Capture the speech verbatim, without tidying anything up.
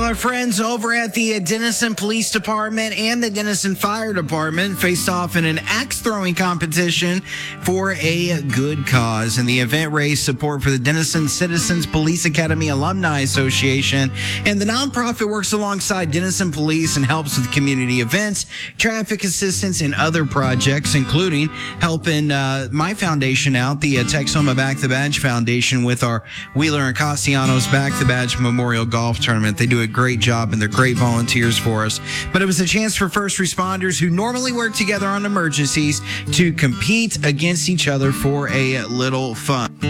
Well, our friends over at the Denison Police Department and the Denison Fire Department faced off in an axe throwing competition for a good cause. And the event raised support for the Denison Citizens Police Academy Alumni Association. And the nonprofit works alongside Denison Police and helps with community events, traffic assistance, and other projects, including helping uh, my foundation out, the uh, Texoma Back the Badge Foundation, with our Wheeler and Castellanos Back the Badge Memorial Golf Tournament. They do a great job and they're great volunteers for us. But it was a chance for first responders who normally work together on emergencies to compete against each other for a little fun.